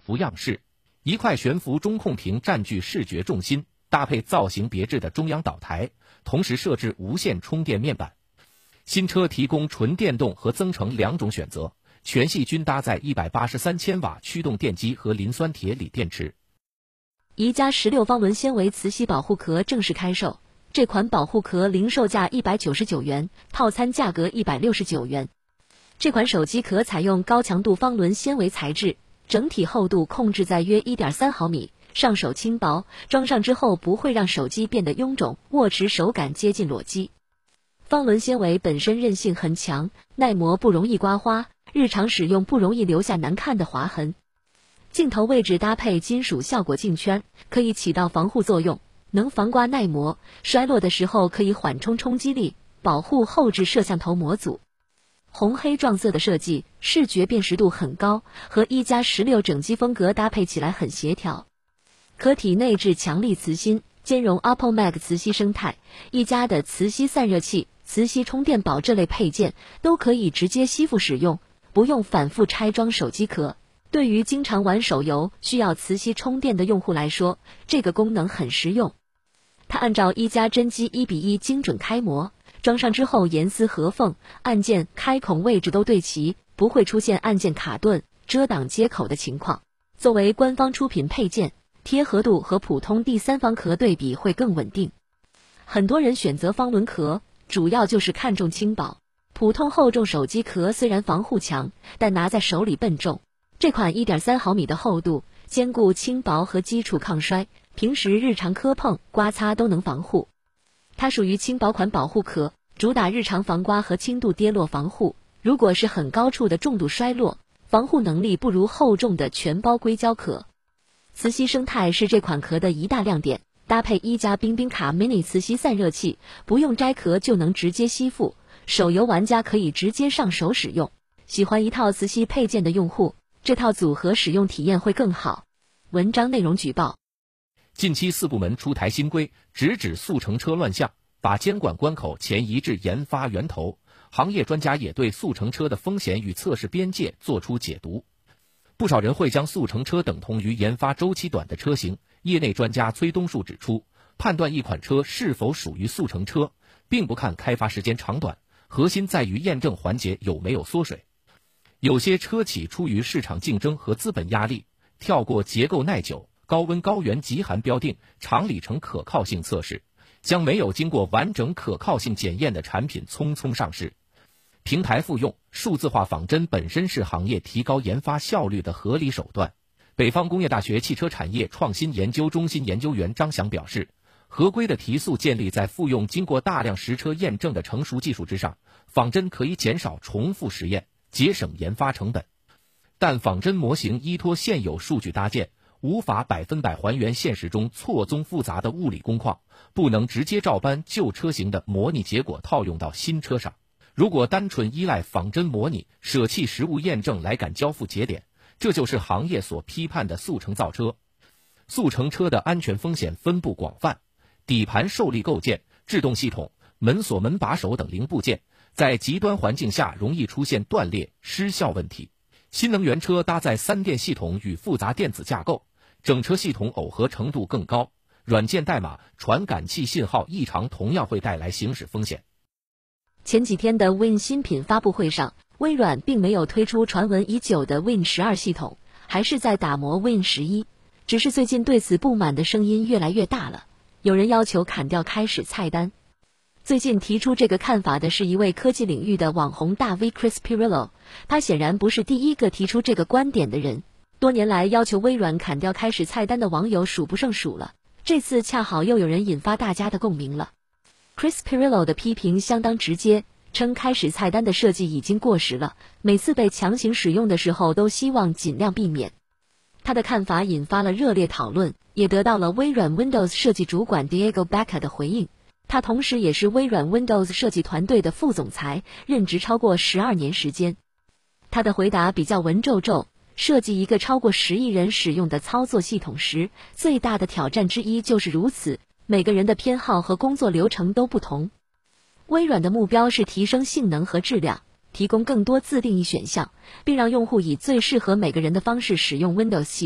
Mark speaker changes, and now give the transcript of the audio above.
Speaker 1: 幅样式，一块悬浮中控屏占据视觉重心，搭配造型别致的中央岛台，同时设置无线充电面板。新车提供纯电动和增程两种选择，全系均搭载183千瓦驱动电机和磷酸铁锂电池。
Speaker 2: 宜家16方纶纤维磁吸保护壳正式开售，这款保护壳零售价199元，套餐价格169元。这款手机壳采用高强度方纶纤维材质，整体厚度控制在约 1.3 毫米，上手轻薄，装上之后不会让手机变得臃肿，握持手感接近裸机。方纶纤维本身韧性很强，耐磨不容易刮花，日常使用不容易留下难看的划痕。镜头位置搭配金属效果镜圈，可以起到防护作用，能防刮耐磨，摔落的时候可以缓冲冲击力，保护后置摄像头模组。红黑撞色的设计，视觉辨识度很高，和一加16整机风格搭配起来很协调。壳体内置强力磁芯，兼容 OPPO/Mac 磁吸生态，一加的磁吸散热器、磁吸充电宝这类配件都可以直接吸附使用，不用反复拆装手机壳。对于经常玩手游需要磁吸充电的用户来说，这个功能很实用。它按照一加真机1:1精准开模，装上之后严丝合缝，按键开孔位置都对齐，不会出现按键卡顿、遮挡接口的情况。作为官方出品配件，贴合度和普通第三方壳对比会更稳定。很多人选择方纶壳，主要就是看重轻薄。普通厚重手机壳虽然防护强，但拿在手里笨重。这款 1.3 毫米的厚度，兼顾轻薄和基础抗摔，平时日常磕碰、刮擦都能防护。它属于轻薄款保护壳，主打日常防刮和轻度跌落防护。如果是很高处的重度摔落，防护能力不如厚重的全包硅胶壳。磁吸生态是这款壳的一大亮点，搭配一加冰冰卡 mini 磁吸散热器，不用摘壳就能直接吸附，手游玩家可以直接上手使用。喜欢一套磁吸配件的用户，这套组合使用体验会更好。文章内容举报：
Speaker 1: 近期4部门出台新规，直指速成车乱象，把监管关口前移至研发源头。行业专家也对速成车的风险与测试边界做出解读。不少人会将速成车等同于研发周期短的车型。业内专家崔东树指出，判断一款车是否属于速成车，并不看开发时间长短，核心在于验证环节有没有缩水。有些车企出于市场竞争和资本压力，跳过结构耐久、高温高原极寒标定、长里程可靠性测试，将没有经过完整可靠性检验的产品匆匆上市。平台复用、数字化仿真本身是行业提高研发效率的合理手段。北方工业大学汽车产业创新研究中心研究员张翔表示，合规的提速建立在复用经过大量实车验证的成熟技术之上，仿真可以减少重复实验，节省研发成本。但仿真模型依托现有数据搭建，无法100%还原现实中错综复杂的物理工况，不能直接照搬旧车型的模拟结果套用到新车上。如果单纯依赖仿真模拟，舍弃实物验证来赶交付节点，这就是行业所批判的速成造车。速成车的安全风险分布广泛，底盘受力构件、制动系统、门锁门把手等零部件，在极端环境下容易出现断裂、失效问题。新能源车搭载3电系统与复杂电子架构，整车系统耦合程度更高，软件代码、传感器信号异常同样会带来行驶风险。
Speaker 2: 前几天的 Win 新品发布会上，微软并没有推出传闻已久的 Win 12系统，还是在打磨 Win 11。只是最近对此不满的声音越来越大了，有人要求砍掉开始菜单。最近提出这个看法的是一位科技领域的网红大 V Chris Pirillo， 他显然不是第一个提出这个观点的人。多年来要求微软砍掉开始菜单的网友数不胜数了，这次恰好又有人引发大家的共鸣了。Chris Pirillo 的批评相当直接，称开始菜单的设计已经过时了，每次被强行使用的时候都希望尽量避免。他的看法引发了热烈讨论，也得到了微软 Windows 设计主管 Diego Baca 的回应。他同时也是微软 Windows 设计团队的副总裁，任职超过12年时间。他的回答比较文绉绉，设计一个超过10亿人使用的操作系统时，最大的挑战之一就是如此，每个人的偏好和工作流程都不同。微软的目标是提升性能和质量，提供更多自定义选项，并让用户以最适合每个人的方式使用 Windows 系统。